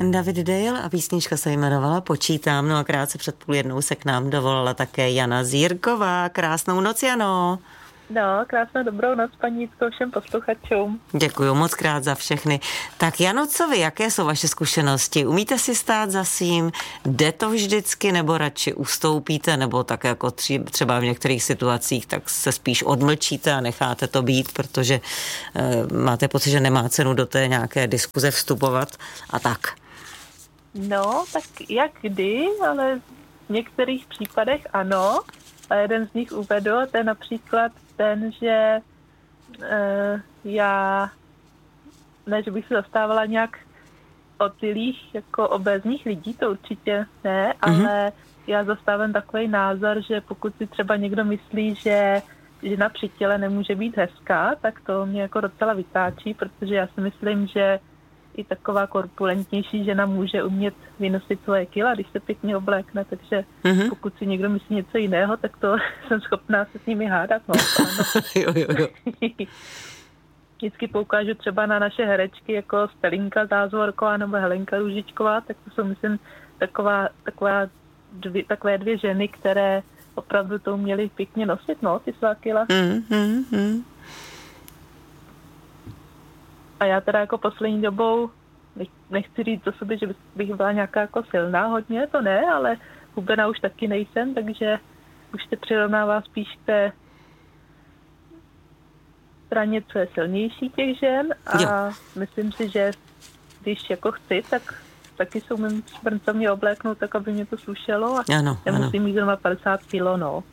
David Dale a písnička se jmenovala Počítám. No a krátce před 12:30 se k nám dovolala také Jana Zírková. Krásnou noc, Jano. No, krásnou dobrou noc, paní Jitko, všem posluchačům. Děkuju moc krát za všechny. Tak Jano, co vy, jaké jsou vaše zkušenosti? Umíte si stát za svým? Jde to vždycky, nebo radši ustoupíte, nebo tak jako třeba v některých situacích, tak se spíš odmlčíte a necháte to být, protože máte pocit, že nemá cenu do té nějaké diskuze vstupovat a tak? No, tak jak kdy, ale v některých případech ano. A jeden z nich uvedl, to je například ten, že já, ne, že bych se zastávala nějak otilých jako obézních lidí, to určitě ne, ale já zastávám takový názor, že pokud si třeba někdo myslí, že žena při těle nemůže být hezká, tak to mě jako docela vytáčí, protože já si myslím, že i taková korpulentnější žena může umět vynosit svoje kila, když se pěkně oblékne, takže pokud si někdo myslí něco jiného, tak to jsem schopná se s nimi hádat. No. jo. Vždycky poukážu třeba na naše herečky jako Stelinka Zázvorková nebo Helenka Růžičková, tak to jsou, myslím, takové dvě ženy, které opravdu to uměly pěkně nosit, no, ty svá kila. A já teda jako poslední dobou, nechci říct o sobě, že bych byla nějaká jako silná hodně, to ne, ale hubená už taky nejsem, takže už se přirovnává spíš k té straně, co je silnější těch žen a myslím si, že když jako chci, tak taky se umím šprncovně obléknout tak, aby mě to slušelo a nemusím mít zrovna 50 kilo, no.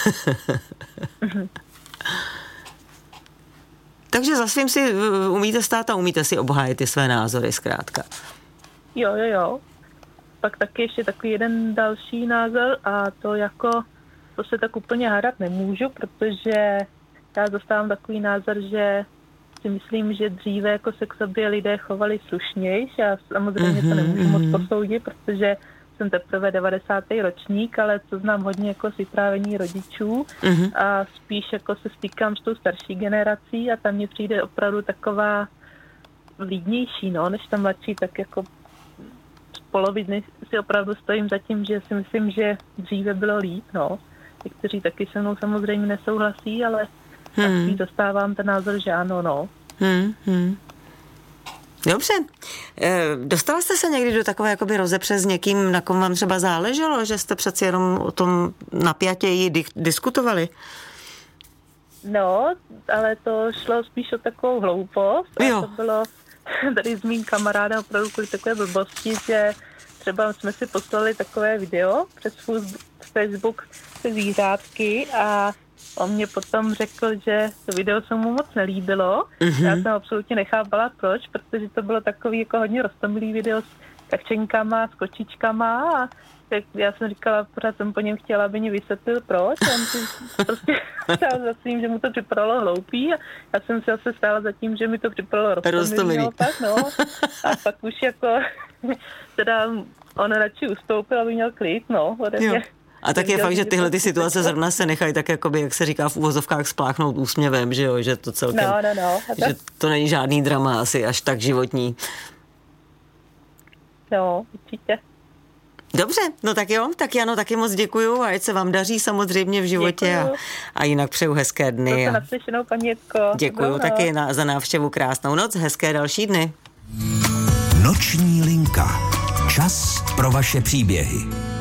Takže za svým si umíte stát a umíte si obhájit ty své názory zkrátka. Jo. Pak taky ještě takový jeden další názor a to se tak úplně hádat nemůžu, protože já zastávám takový názor, že si myslím, že dříve jako se k sobě lidé chovali slušnější. Já samozřejmě to nemůžu moc posoudit, protože jsem teprve 90. ročník, ale co znám hodně jako z vyprávění rodičů a spíš jako se stýkám s tou starší generací a tam mně přijde opravdu taková vlídnější, no, než ta mladší, tak jako z poloviny si opravdu stojím za tím, že si myslím, že dříve bylo líp, no. Někteří taky se mnou samozřejmě nesouhlasí, ale taky dostávám ten názor, že ano, no. Dobře. Dostala jste se někdy do takové jakoby rozepře s někým, na kom vám třeba záleželo, že jste přeci jenom o tom napjatěji diskutovali? No, ale to šlo spíš o takovou hloupost. A to bylo tady s mým kamarádem opravdu kvůli takové blbosti, že třeba jsme si poslali takové video přes Facebook se zvířátky a on mě potom řekl, že to video se mu moc nelíbilo. Já jsem absolutně nechápala proč, protože to bylo takový jako hodně roztomilý video s kavčenkama, s kočičkama a tak já jsem říkala, pořád jsem po něm chtěla, aby mě vysvětlil proč. A on si prostě stál za tím, že mu to připadalo hloupý a já jsem se zase stála za tím, že mi to připadalo roztomilý. No. A pak už jako teda on radši ustoupil, aby měl klid, no. A tak je fakt, že tyhle ty situace zrovna se nechají tak jakoby, jak se říká v uvozovkách, spláchnout úsměvem, že jo, že to celkem, že to není žádný drama asi až tak životní. No, určitě. Dobře, no tak jo, tak Jano, taky moc děkuju a ať se vám daří samozřejmě v životě a jinak přeju hezké dny. To naslyšenou, paní Jitko. Děkuju taky za návštěvu, krásnou noc, hezké další dny. Noční linka. Čas pro vaše příběhy.